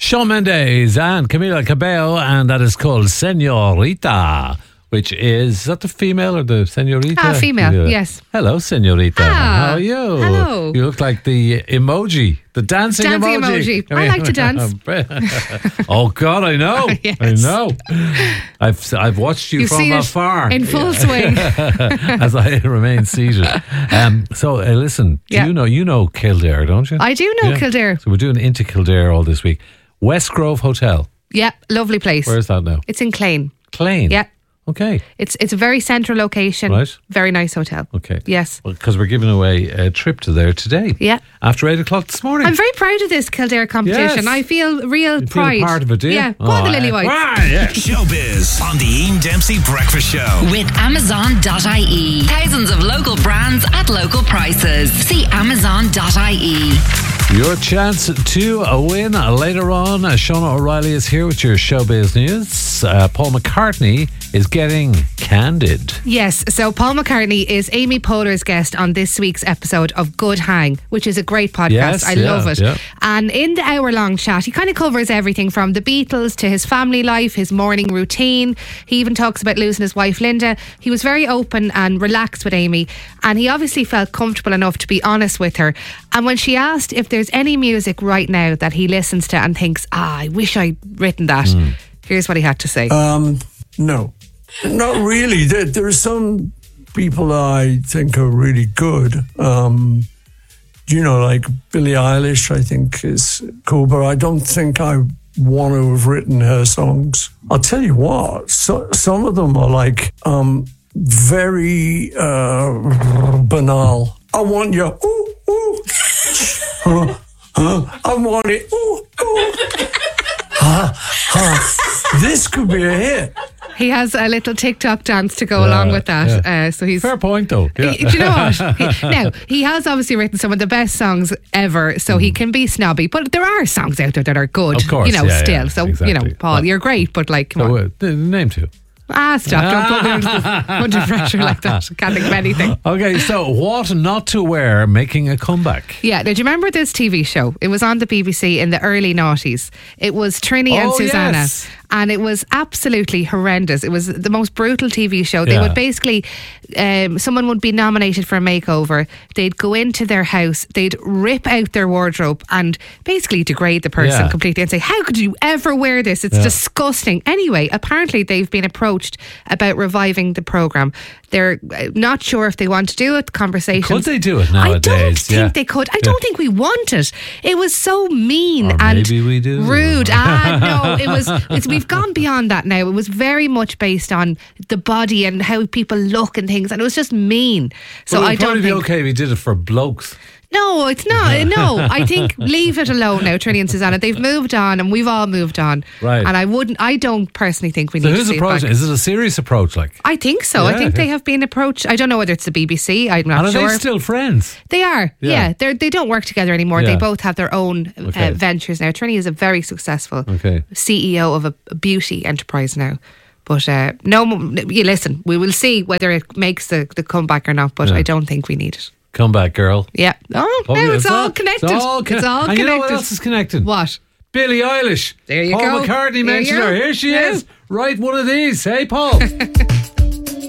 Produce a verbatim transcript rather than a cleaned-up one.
Shawn Mendes and Camila Cabello, and that is called Señorita, which is, is that the female or the señorita? Ah, female, yes. Hello, señorita. Ah, how are you? hello. You look like the emoji, the dancing, Dancing emoji. emoji. I like to dance. Oh God, I know. Yes. I know. I've I've watched you You've from seen it afar in full swing. as I remain seated. Um, so uh, listen, do Yeah. you know you know Kildare, don't you? I do know Kildare. So we're doing into Kildare all this week. West Grove Hotel. Yeah, lovely place. Where's that now? It's in Clane. Clane. Yeah. Okay. It's it's a very central location. Right. Very nice hotel. Okay. Yes. Because we're giving away a trip to there today. Yeah. After eight o'clock this morning. I'm very proud of this Kildare competition. Yes. I feel real You feel pride. a part of it, do you? Yeah. Go Oh, on, the I- Lily Whites. Ah, yeah. Showbiz on the Ian Dempsey Breakfast Show. With Amazon dot I E. Thousands of local brands at local prices. See Amazon dot I E. Your chance to uh, win uh, later on. Uh, Shona O'Reilly is here with your showbiz news. Uh, Paul McCartney is getting candid. Yes, so Paul McCartney is Amy Poehler's guest on this week's episode of Good Hang, which is a great podcast. Yes, I yeah, love it. yeah. And in the hour-long chat, he kind of covers everything from the Beatles to his family life, his morning routine. He even talks about losing his wife, Linda. He was very open and relaxed with Amy, and he obviously felt comfortable enough to be honest with her. And when she asked if there's any music right now that he listens to and thinks, ah, I wish I'd written that, Mm. here's what he had to say. Um, no, not really. There, there are some people I think are really good. Um, you know, like Billie Eilish, I think is cool, but I don't think I want to have written her songs. I'll tell you what, so, some of them are like um, very uh, banal. I want you, ooh, ooh, uh, uh, I want it, ooh, ooh. Uh, uh, this could be a hit. He has a little TikTok dance to go Yeah, along with that. yeah. Uh, so he's Fair point, though. Yeah. He- do you know what? He, now, he has obviously written some of the best songs ever, so he can be snobby, but there are songs out there that are good, Of course, you know, yeah, still. yeah, so, exactly. you know, Paul, Well, you're great, but like, come So, on. uh, the name two. Ah, stop. Don't put me under, under pressure like that. Can't think of anything. Okay, so what not to wear making a comeback? Yeah, now do you remember this T V show? It was on the B B C in the early noughties. It was Trini and Oh, Susanna. yes. And it was absolutely horrendous. It was the most brutal T V show. They Yeah. would basically, um, someone would be nominated for a makeover. They'd go into their house, they'd rip out their wardrobe and basically degrade the person Yeah. completely and say, how could you ever wear this? It's Yeah. disgusting. Anyway, apparently they've been approached about reviving the programme. They're uh, not sure if they want to do it. Conversations. Could they do it I don't nowadays? think Yeah. they could. I Yeah. don't think we want it. It was so mean Or and maybe we do. rude. Ah, no, it was. It's, we've gone beyond that now. It was very much based on the body and how people look and things, and it was just mean. So Well, I it'd probably don't be think. okay if he did it for blokes. No, it's not. No, I think leave it alone now, Trini and Susanna. They've moved on, and we've all moved on. Right. And I wouldn't. I don't personally think we So need to who's see it approaching? back. Is it a serious approach? Like, I think so. I Yeah, think they yeah. have been approached. I don't know whether it's the B B C. I'm not and are sure. they still friends? They are, Yeah. yeah. They're, they don't work together anymore. Yeah. They both have their own Okay. uh, ventures now. Trini is a very successful Okay. C E O of a, a beauty enterprise now. But uh, no, you listen, we will see whether it makes the, the comeback or not, but Yeah. I don't think we need it. Come back, girl. Yeah. Oh, Oh, now yeah, it's, all connected. It's all, conne- It's all and connected. you know what else is connected? What? Billie Eilish. There you Paul go. McCartney There mentioned you her. go. Here she Yeah. is. Write one of these. Hey, Paul.